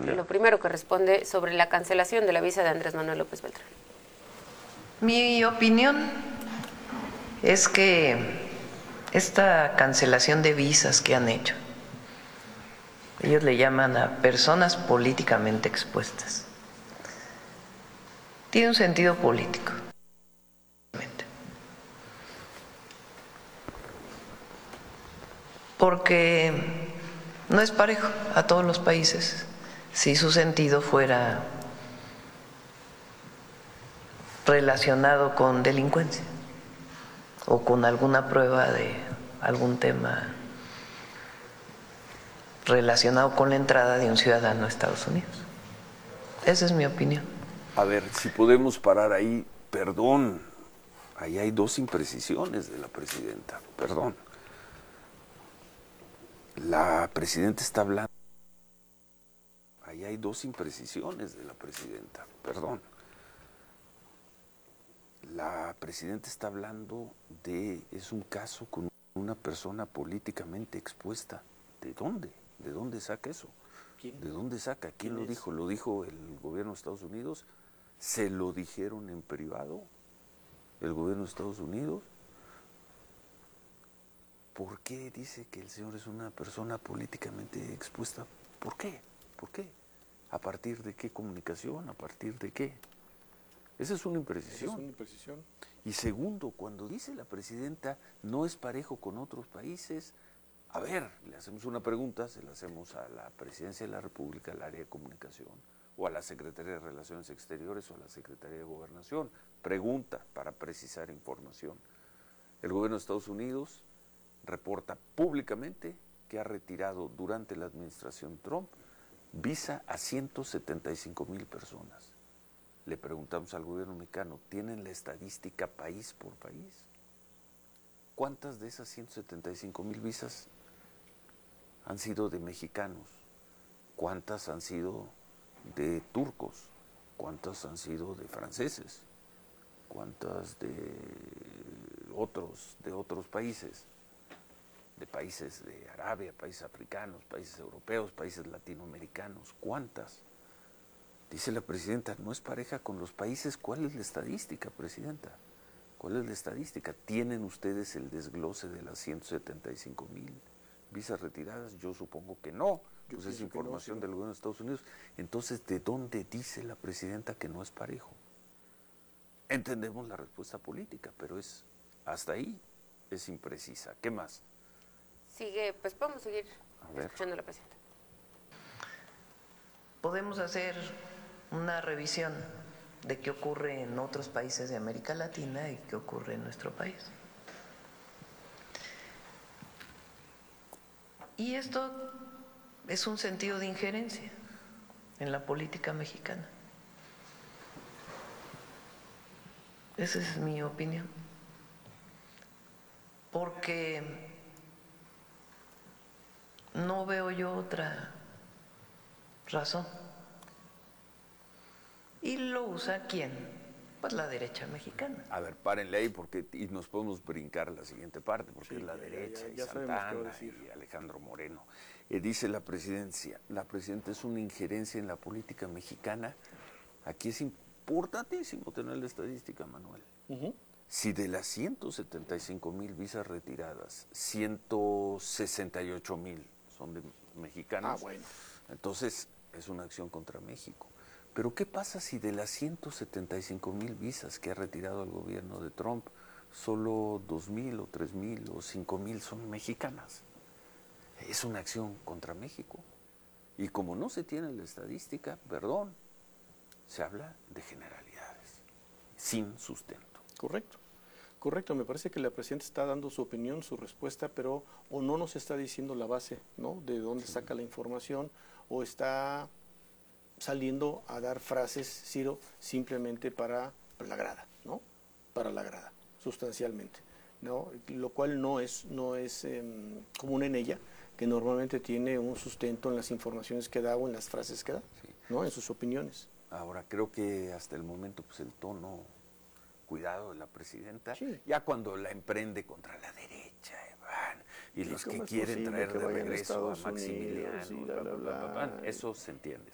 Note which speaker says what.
Speaker 1: lo primero que responde sobre la cancelación de la visa de Andrés Manuel López Beltrán.
Speaker 2: Mi opinión es que esta cancelación de visas que han hecho, ellos le llaman a personas políticamente expuestas, tiene un sentido político. Porque no es parejo a todos los países si su sentido fuera relacionado con delincuencia o con alguna prueba de algún tema relacionado con la entrada de un ciudadano a Estados Unidos. Esa es mi opinión.
Speaker 3: A ver, si podemos parar ahí, perdón, ahí hay dos imprecisiones de la presidenta, perdón. La presidenta está hablando, ahí hay dos imprecisiones de la presidenta, perdón. La presidenta está hablando es un caso con una persona políticamente expuesta. ¿De dónde? ¿De dónde saca eso?
Speaker 4: ¿Quién?
Speaker 3: ¿De dónde saca? ¿Quién lo dijo? ¿Lo dijo el gobierno de Estados Unidos? ¿Se lo dijeron en privado? ¿El gobierno de Estados Unidos? ¿Por qué dice que el señor es una persona políticamente expuesta? ¿Por qué? ¿Por qué? ¿A partir de qué comunicación? ¿A partir de qué? Esa es una imprecisión.
Speaker 4: Esa es una imprecisión.
Speaker 3: Y segundo, cuando dice la presidenta no es parejo con otros países, a ver, le hacemos una pregunta, se la hacemos a la Presidencia de la República, al área de comunicación, o a la Secretaría de Relaciones Exteriores, o a la Secretaría de Gobernación. Pregunta para precisar información. El gobierno de Estados Unidos reporta públicamente que ha retirado durante la administración Trump visa a 175,000 personas. Le preguntamos al gobierno mexicano, ¿tienen la estadística país por país? ¿Cuántas de esas 175,000 visas han sido de mexicanos? ¿Cuántas han sido de turcos? ¿Cuántas han sido de franceses? ¿Cuántas de otros países? De países de Arabia, países africanos, países europeos, países latinoamericanos. ¿Cuántas? Dice la presidenta, no es pareja con los países. ¿Cuál es la estadística, presidenta? ¿Cuál es la estadística? ¿Tienen ustedes el desglose de las 175,000 visas retiradas? Yo supongo que no. Pues es información del gobierno de Estados Unidos. Entonces, ¿de dónde dice la presidenta que no es parejo? Entendemos la respuesta política, pero hasta ahí es imprecisa. ¿Qué más?
Speaker 1: Sigue, pues vamos a seguir escuchando a la presidenta.
Speaker 2: Podemos hacer una revisión de qué ocurre en otros países de América Latina y qué ocurre en nuestro país. Y esto es un sentido de injerencia en la política mexicana. Esa es mi opinión. Porque no veo yo otra razón. ¿Y lo usa quién? Pues la derecha mexicana.
Speaker 3: A ver, párenle ahí y nos podemos brincar a la siguiente parte, porque sí, es la derecha
Speaker 4: ya
Speaker 3: y Santana y Alejandro Moreno. Dice la presidenta es una injerencia en la política mexicana. Aquí es importantísimo tener la estadística, Manuel. Si de las 175,000 visas retiradas, 168,000 son de mexicanos,
Speaker 4: bueno,
Speaker 3: entonces es una acción contra México. Pero ¿qué pasa si de las 175,000 visas que ha retirado el gobierno de Trump, solo 2,000 o 3,000 o 5,000 son mexicanas? Es una acción contra México. Y como no se tiene la estadística, perdón, se habla de generalidades, sin sustento.
Speaker 4: Correcto, me parece que la presidenta está dando su opinión, su respuesta, pero o no nos está diciendo la base, ¿no? De dónde saca la información, o está saliendo a dar frases, Ciro, simplemente para la grada, ¿no? Para la grada, sustancialmente, ¿no? Lo cual no es común en ella, que normalmente tiene un sustento en las informaciones que da o en las frases que da, sí, ¿no? En sus opiniones.
Speaker 3: Ahora, creo que hasta el momento, pues el tono, cuidado de la presidenta,
Speaker 4: sí,
Speaker 3: ya cuando la emprende contra la derecha, y los que quieren traer de regreso a Maximiliano, eso se entiende.